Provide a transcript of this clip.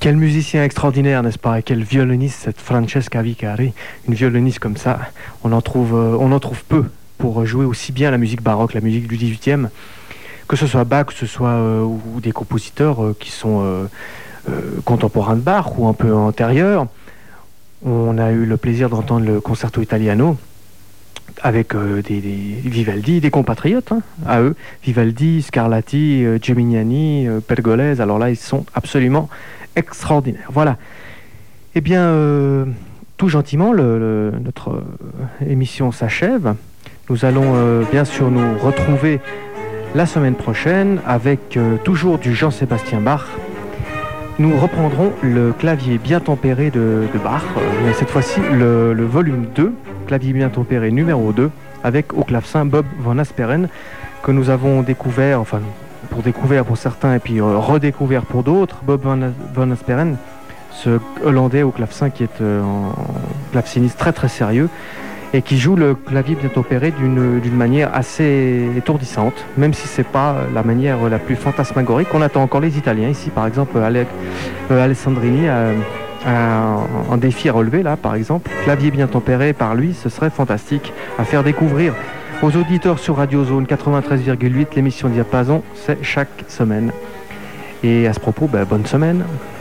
Quel musicien extraordinaire, n'est-ce pas? Et quel violoniste, cette Francesca Vicari. Une violoniste comme ça, on en trouve peu pour jouer aussi bien la musique baroque, la musique du XVIIIe, que ce soit Bach, que ce soit ou des compositeurs qui sont contemporains de Bach ou un peu antérieurs. On a eu le plaisir d'entendre le Concerto Italiano avec des Vivaldi, des compatriotes à eux, Vivaldi, Scarlatti, Geminiani, Pergolese. Alors là, ils sont absolument extraordinaires. Voilà. Eh bien, tout gentiment, notre émission s'achève. Nous allons bien sûr nous retrouver la semaine prochaine avec toujours du Jean-Sébastien Bach. Nous reprendrons le clavier bien tempéré de Bach, mais cette fois-ci le volume 2, clavier bien tempéré numéro 2, avec au clavecin Bob Van Asperen, que nous avons découvert, enfin pour découvrir pour certains et puis redécouvert pour d'autres. Bob Van Asperen, ce Hollandais au clavecin qui est un claveciniste très très sérieux et qui joue le clavier bien tempéré d'une manière assez étourdissante, même si c'est pas la manière la plus fantasmagorique. On attend encore les Italiens ici, par exemple Alessandrini a un défi à relever là, par exemple, clavier bien tempéré par lui, ce serait fantastique à faire découvrir aux auditeurs sur Radio Zone 93,8. L'émission Diapason, c'est chaque semaine. Et à ce propos, bonne semaine.